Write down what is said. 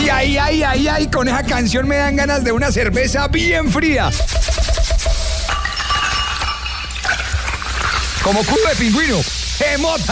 Ay, con esa canción me dan ganas de una cerveza bien fría. Como culo de pingüino. ¡Emota!